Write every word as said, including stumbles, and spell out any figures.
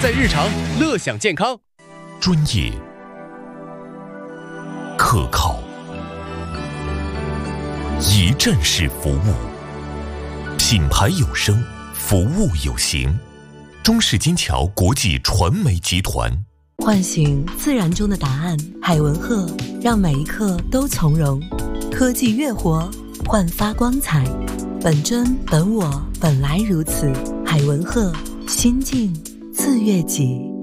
在日常，乐享健康。 专业、可靠、一站式服务，品牌有声，服务有形。中式金桥国际传媒集团。 唤醒自然中的答案，海文赫让每一刻都从容。科技乐活，焕发光彩。本真本我，本来如此。海文赫，心静自悦己。